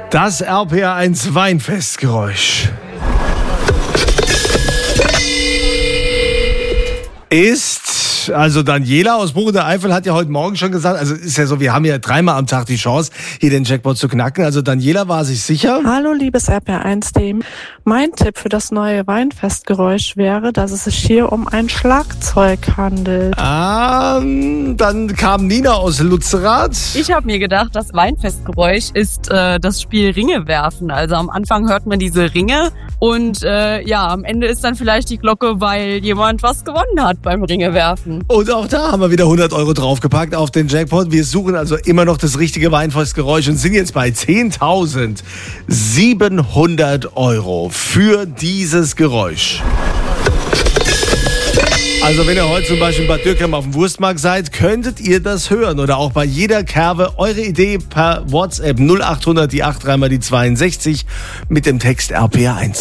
Das RPR1 Weinfestgeräusch ist, also Daniela aus Buch der Eifel hat ja heute Morgen schon gesagt, also ist ja so, wir haben ja dreimal am Tag die Chance, hier den Jackpot zu knacken. Also Daniela war sich sicher. Hallo liebes RPR1-Team. Mein Tipp für das neue Weinfestgeräusch wäre, dass es sich hier um ein Schlagzeug handelt. Dann kam Nina aus Lützerath. Ich habe mir gedacht, das Weinfestgeräusch ist das Spiel Ringe werfen. Also am Anfang hört man diese Ringe und am Ende ist dann vielleicht die Glocke, weil jemand was gewonnen hat beim Ringe werfen. Und auch da haben wir wieder 100 Euro draufgepackt auf den Jackpot. Wir suchen also immer noch das richtige Weinfestgeräusch und sind jetzt bei 10.700 Euro für dieses Geräusch. Also wenn ihr heute zum Beispiel in Bad Dürkheim auf dem Wurstmarkt seid, könntet ihr das hören. Oder auch bei jeder Kerbe eure Idee per WhatsApp 0800 die 83 mal die 62 mit dem Text RPR1.